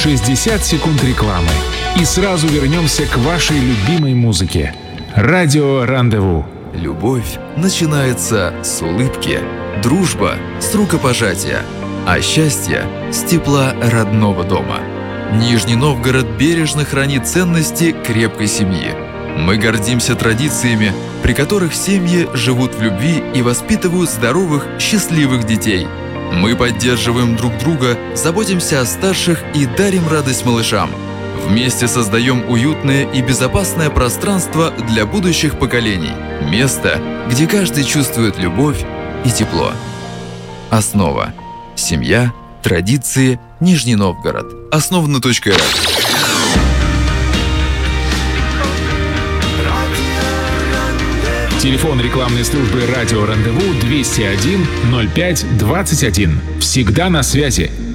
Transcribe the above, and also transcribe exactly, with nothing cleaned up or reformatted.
шестьдесят секунд рекламы. И сразу вернемся к вашей любимой музыке. Радио Рандеву. Любовь начинается с улыбки, дружба с рукопожатия, а счастье с тепла родного дома. Нижний Новгород бережно хранит ценности крепкой семьи. Мы гордимся традициями, при которых семьи живут в любви и воспитывают здоровых, счастливых детей. Мы поддерживаем друг друга, заботимся о старших и дарим радость малышам. Вместе создаем уютное и безопасное пространство для будущих поколений. Место, где каждый чувствует любовь и тепло. Основа. Семья, традиции, Нижний Новгород. Основано .рф. Телефон рекламной службы «Радио Рандеву» двести один ноль пять двадцать один. Всегда на связи.